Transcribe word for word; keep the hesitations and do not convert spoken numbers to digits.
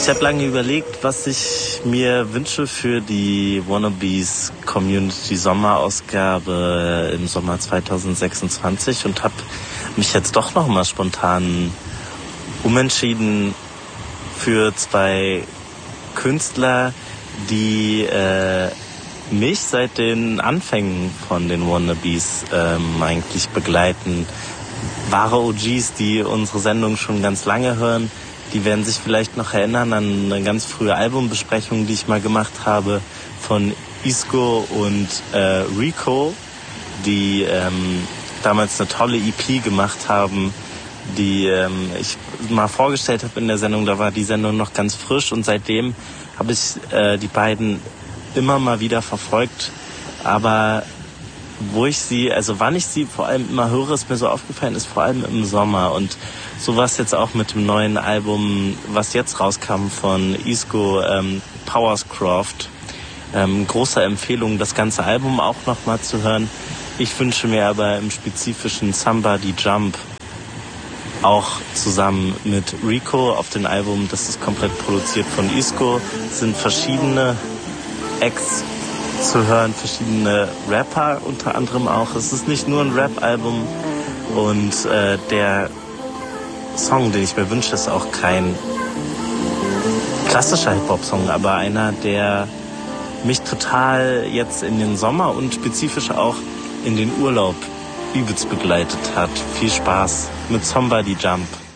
Ich habe lange überlegt, was ich mir wünsche für die Wannabes Community Sommerausgabe im Sommer zwanzig sechsundzwanzig und habe mich jetzt doch noch mal spontan umentschieden für zwei Künstler, die äh, mich seit den Anfängen von den Wannabes ähm, eigentlich begleiten. Wahre O Gs, die unsere Sendung schon ganz lange hören, die werden sich vielleicht noch erinnern an eine ganz frühe Albumbesprechung, die ich mal gemacht habe von Isco und äh, Rico, die ähm, damals eine tolle E P gemacht haben, die ähm, ich mal vorgestellt habe in der Sendung. Da war die Sendung noch ganz frisch und seitdem habe ich äh, die beiden immer mal wieder verfolgt. Aber wo ich sie, also wann ich sie vor allem immer höre, ist mir so aufgefallen, ist vor allem im Sommer. Und so war es jetzt auch mit dem neuen Album, was jetzt rauskam von Isco, ähm, Powerscroft. Ähm, große Empfehlung, das ganze Album auch nochmal zu hören. Ich wünsche mir aber im spezifischen Somebody Jump auch zusammen mit Rico auf dem Album. Das ist komplett produziert von Isco. Es sind verschiedene Acts zu hören, verschiedene Rapper unter anderem auch. Es ist nicht nur ein Rap-Album und äh, der Song, den ich mir wünsche, ist auch kein klassischer Hip-Hop-Song, aber einer, der mich total jetzt in den Sommer und spezifisch auch in den Urlaub übelst begleitet hat. Viel Spaß mit Somebody Jump.